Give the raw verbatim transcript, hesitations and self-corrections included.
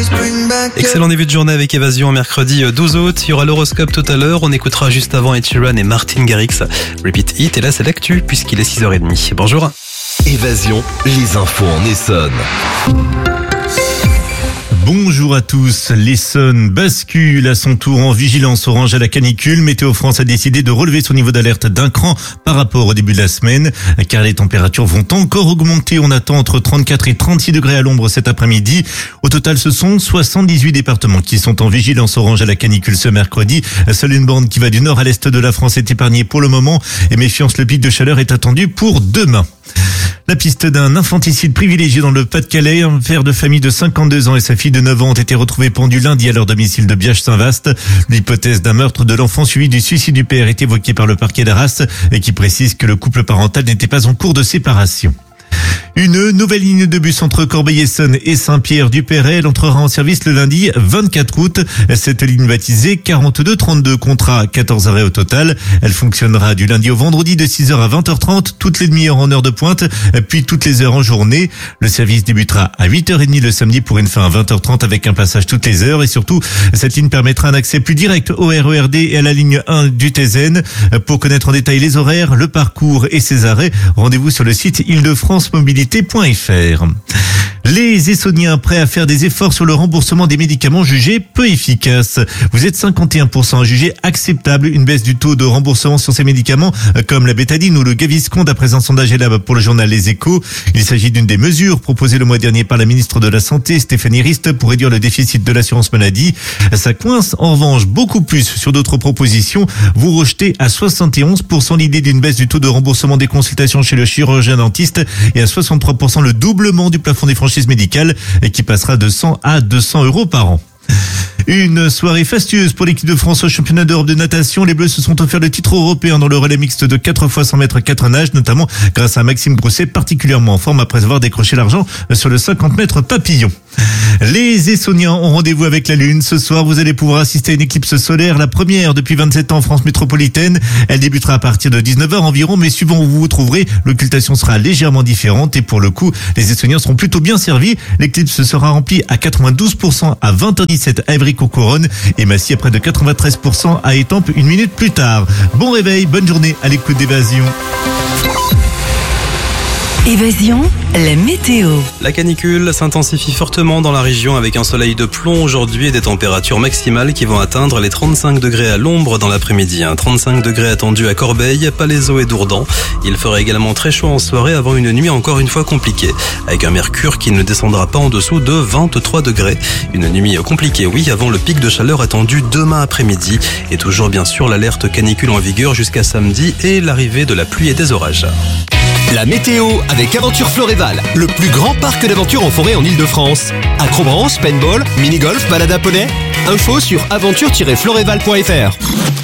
Excellent début de journée avec Évasion mercredi douze août. Il y aura l'horoscope tout à l'heure. On écoutera juste avant Ed Sheeran et Martin Garrix. Repeat It. Et là, c'est l'actu puisqu'il est six heures trente. Bonjour. Évasion, les infos en Essonne. Bonjour à tous. L'Essonne bascule à son tour en vigilance orange à la canicule. Météo France a décidé de relever son niveau d'alerte d'un cran par rapport au début de la semaine, car les températures vont encore augmenter. On attend entre trente-quatre et trente-six degrés à l'ombre cet après-midi. Au total, ce sont soixante-dix-huit départements qui sont en vigilance orange à la canicule ce mercredi. Seule une bande qui va du nord à l'est de la France est épargnée pour le moment. Et méfiance, le pic de chaleur est attendu pour demain. La piste d'un infanticide privilégié dans le Pas-de-Calais. Un père de famille de cinquante-deux ans et sa fille de neuf ans ont été retrouvés pendus lundi à leur domicile de Biache-Saint-Vaast. L'hypothèse d'un meurtre de l'enfant suivi du suicide du père est évoquée par le parquet d'Arras et qui précise que le couple parental n'était pas en cours de séparation. Une nouvelle ligne de bus entre Corbeil-Essonnes et Saint-Pierre-du-Perret. Elle entrera en service le lundi vingt-quatre août. Cette ligne baptisée quarante-deux trente-deux comptera quatorze arrêts au total. Elle fonctionnera du lundi au vendredi de six heures à vingt heures trente, toutes les demi-heures en heure de pointe, puis toutes les heures en journée. Le service débutera à huit heures trente le samedi pour une fin à vingt heures trente avec un passage toutes les heures. Et surtout, cette ligne permettra un accès plus direct au R E R D et à la ligne un du T Z N. Pour connaître en détail les horaires, le parcours et ses arrêts, rendez-vous sur le site île de france mobilité point f r. Les Essonniens prêts à faire des efforts sur le remboursement des médicaments jugés peu efficaces. Vous êtes cinquante et un pour cent à juger acceptable une baisse du taux de remboursement sur ces médicaments comme la bétadine ou le Gaviscon d'après un sondage Elab pour le journal Les Échos. Il s'agit d'une des mesures proposées le mois dernier par la ministre de la Santé, Stéphanie Rist, pour réduire le déficit de l'assurance maladie. Ça coince en revanche beaucoup plus sur d'autres propositions. Vous rejetez à soixante et onze pour cent l'idée d'une baisse du taux de remboursement des consultations chez le chirurgien dentiste et à soixante-trois pour cent le doublement du plafond des franchises médicale qui passera de cent à deux cents euros par an. Une soirée fastueuse pour l'équipe de France au championnat d'Europe de natation. Les Bleus se sont offerts le titre européen dans le relais mixte de quatre fois cent mètres quatre nages, notamment grâce à Maxime Grousset, particulièrement en forme après avoir décroché l'argent sur le cinquante mètres papillon. Les Essonniens ont rendez-vous avec la Lune. Ce soir, vous allez pouvoir assister à une éclipse solaire, la première depuis vingt-sept ans en France métropolitaine. Elle débutera à partir de dix-neuf heures environ, mais suivant où vous vous trouverez, l'occultation sera légèrement différente et pour le coup, les Essonniens seront plutôt bien servis. L'éclipse sera remplie à quatre-vingt-douze pour cent à vingt heures dix-sept à Évry-Courcouronnes et Massy à près de quatre-vingt-treize pour cent à Étampes une minute plus tard. Bon réveil, bonne journée à l'écoute d'Évasion. Évasion, la météo. La canicule s'intensifie fortement dans la région avec un soleil de plomb aujourd'hui et des températures maximales qui vont atteindre les trente-cinq degrés à l'ombre dans l'après-midi. trente-cinq degrés attendus à Corbeil, Palaiseau et Dourdan. Il fera également très chaud en soirée avant une nuit encore une fois compliquée, avec un mercure qui ne descendra pas en dessous de vingt-trois degrés. Une nuit compliquée, oui, avant le pic de chaleur attendu demain après-midi. Et toujours bien sûr l'alerte canicule en vigueur jusqu'à samedi et l'arrivée de la pluie et des orages. La météo avec Aventure Floréval, le plus grand parc d'aventure en forêt en Ile-de-France. Acrobranche, paintball, mini-golf, balade à poney. Info sur aventure tiret floréval point f r.